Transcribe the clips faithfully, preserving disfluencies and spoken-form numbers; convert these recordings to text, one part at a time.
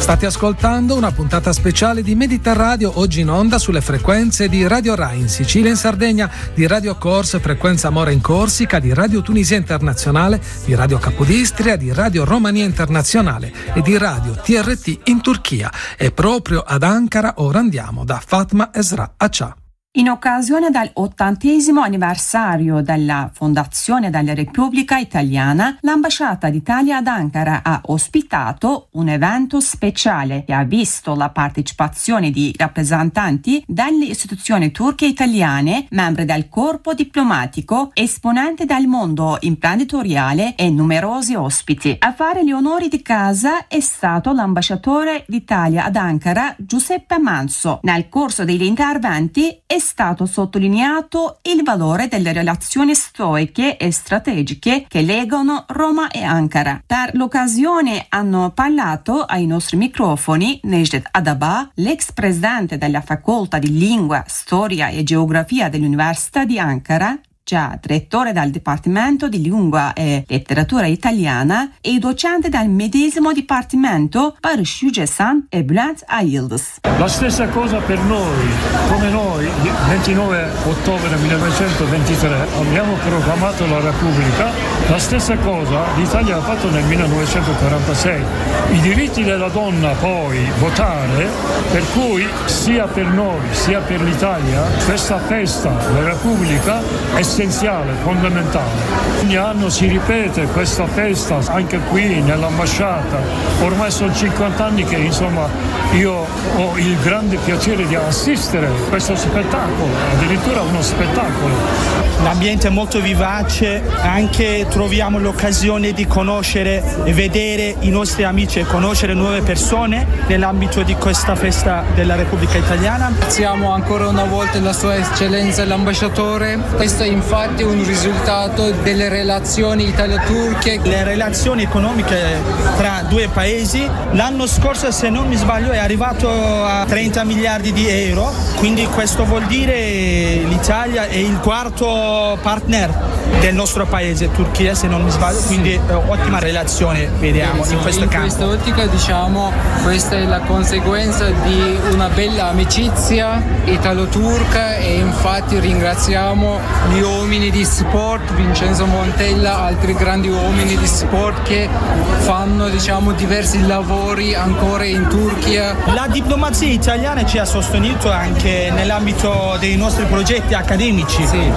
State ascoltando una puntata speciale di Mediterraneo, oggi in onda sulle frequenze di Radio Rai in Sicilia e in Sardegna, di Radio Corse, frequenza Amore in Corsica, di Radio Tunisia Internazionale, di Radio Capodistria, di Radio Romania Internazionale e di Radio T R T in Turchia. E proprio ad Ankara ora andiamo da Fatma Esra Acha. In occasione dell'ottantesimo anniversario della fondazione della Repubblica Italiana, l'Ambasciata d'Italia ad Ankara ha ospitato un evento speciale che ha visto la partecipazione di rappresentanti delle istituzioni turche e italiane, membri del corpo diplomatico, esponenti del mondo imprenditoriale e numerosi ospiti. A fare gli onori di casa è stato l'ambasciatore d'Italia ad Ankara, Giuseppe Manso. Nel corso degli interventi è stato sottolineato il valore delle relazioni storiche e strategiche che legano Roma e Ankara. Per l'occasione hanno parlato ai nostri microfoni Necdet Adaba, l'ex presidente della facoltà di Lingua, Storia e Geografia dell'Università di Ankara, già direttore del Dipartimento di Lingua e Letteratura Italiana, e i docenti del medesimo Dipartimento Barış Yücesan e Bülent Ayıldız. La stessa cosa per noi, come noi, il ventinove ottobre millenovecentoventitré abbiamo proclamato la Repubblica, la stessa cosa l'Italia ha fatto nel millenovecentoquarantasei. I diritti della donna poi votare, per cui sia per noi sia per l'Italia questa festa, la Repubblica, è essenziale, fondamentale. Ogni anno si ripete questa festa anche qui nell'ambasciata. Ormai sono cinquanta anni che insomma io ho il grande piacere di assistere a questo spettacolo, addirittura uno spettacolo. L'ambiente è molto vivace, anche troviamo l'occasione di conoscere e vedere i nostri amici e conoscere nuove persone nell'ambito di questa festa della Repubblica Italiana. Ringraziamo ancora una volta la sua eccellenza l'ambasciatore. Questo è infatti un risultato delle relazioni italo-turche. Le relazioni economiche tra due paesi l'anno scorso, se non mi sbaglio, è arrivato a trenta miliardi di euro, quindi questo vuol dire l'Italia è il quarto partner del nostro paese, Turchia, se non mi sbaglio, quindi eh, ottima relazione vediamo in questo in campo. In questa ottica, diciamo, questa è la conseguenza di una bella amicizia italo-turca, e infatti ringraziamo gli uomini di sport, Vincenzo Montella, altri grandi uomini di sport che fanno, diciamo, diversi lavori ancora in Turchia. La diplomazia italiana ci ha sostenuto anche nell'ambito dei nostri progetti accademici, sì.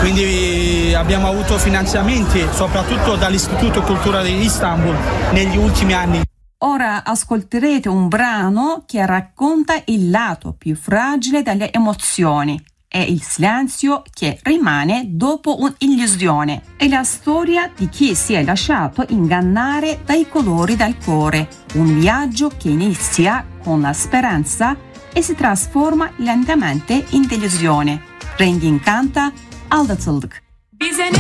Quindi abbiamo avuto finanziamenti soprattutto dall'Istituto Culturale di Istanbul negli ultimi anni. Ora ascolterete un brano che racconta il lato più fragile delle emozioni. È il silenzio che rimane dopo un'illusione. È la storia di chi si è lasciato ingannare dai colori del cuore. Un viaggio che inizia con la speranza e si trasforma lentamente in delusione. Rengi canta Aldatıldık.